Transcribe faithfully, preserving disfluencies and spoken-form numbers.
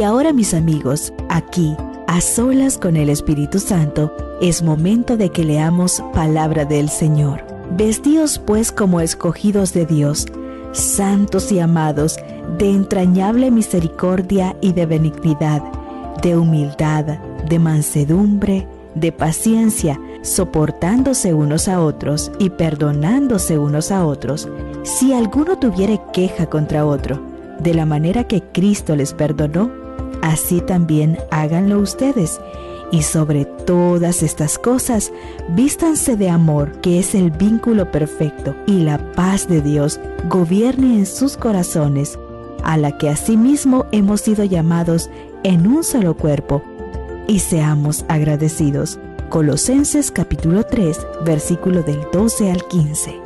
ahora, mis amigos, aquí, a solas con el Espíritu Santo, es momento de que leamos palabra del Señor. Vestíos pues como escogidos de Dios, santos y amados, de entrañable misericordia y de benignidad, de humildad, de mansedumbre, de paciencia, soportándose unos a otros y perdonándose unos a otros, si alguno tuviere queja contra otro, de la manera que Cristo les perdonó, así también háganlo ustedes. Y sobre todas estas cosas, vístanse de amor, que es el vínculo perfecto, y la paz de Dios gobierne en sus corazones, a la que asimismo hemos sido llamados en un solo cuerpo, y seamos agradecidos. Colosenses capítulo tres, versículo del doce al quince.